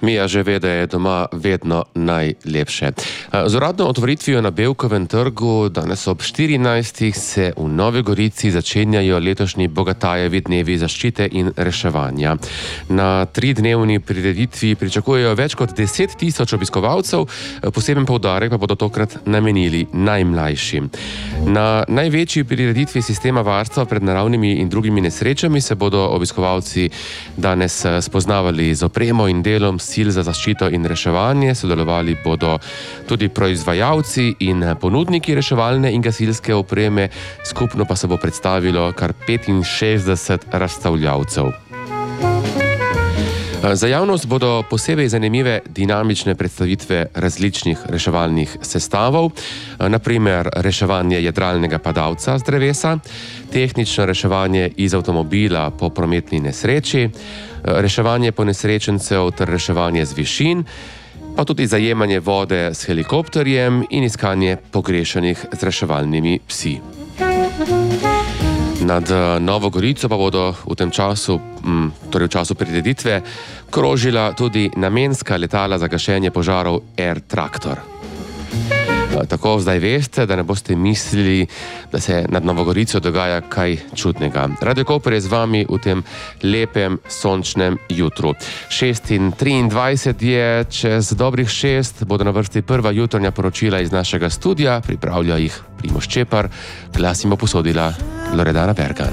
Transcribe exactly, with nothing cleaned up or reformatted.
Mija že ve, da je doma vedno najlepše. Z uradno otvoritvijo na Bevkovem trgu danes ob štirinajstih se v Novi Gorici začenjajo letošnji Bogatajevi dnevi zaščite in reševanja. Na tridnevni prireditvi pričakujejo več kot deset tisoč obiskovalcev, poseben poudarek pa bodo tokrat namenili najmlajšim. Na največji prireditvi sistema varstva pred naravnimi in drugimi nesrečami se bodo obiskovalci danes spoznavali z opremo in delom sil za zaščito in reševanje, sodelovali bodo tudi proizvajalci in ponudniki reševalne in gasilske opreme, skupno pa se bo predstavilo kar petinšestdeset razstavljavcev. Za javnost bodo posebej zanimive dinamične predstavitve različnih reševalnih sestavov, na primer reševanje jadralnega padalca z drevesa, tehnično reševanje iz avtomobila po prometni nesreči, reševanje ponesrečencev ter reševanje z višin, pa tudi zajemanje vode s helikopterjem in iskanje pogrešanih z reševalnimi psi. Nad Novo Gorico pa bodo v tem času, torej v času prireditve, krožila tudi namenska letala za gašenje požarov Air Tractor. Tako zdaj veste, da ne boste mislili, da se nad Novo Gorico dogaja kaj čudnega. Radio Koper je z vami v tem lepem sončnem jutru. šest in triindvajset je, čez dobrih šest bodo na vrsti prva jutranja poročila iz našega studia, pripravlja jih Primož Čepar, glas jim bo posodila Loredana Bergan.